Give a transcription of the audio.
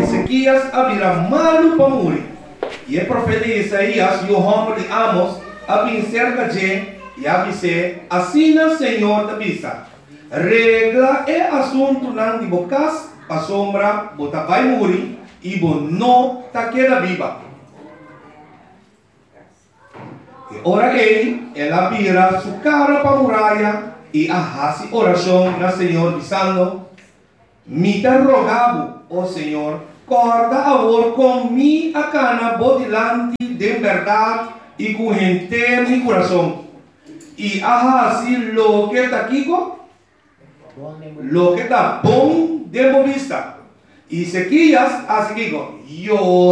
Ezequias abrirá malo para morrer. E o profeta Isaías e o homem de Amos abrim cerca de e avise, assim o Senhor te avisa. Regla é assunto não de bocas, a sombra, bota vai morrer e bo não ta queda viva. E ora ela vira sua cara para a muralha e arrasa oração na Senhor dizendo, me te rogavo, ó Senhor, corta agora com mi a cana bodilante de verdade e com gente mi coração. E arrasa lo que está aqui, lo que está bom de vista. E Ezequias, assim que yo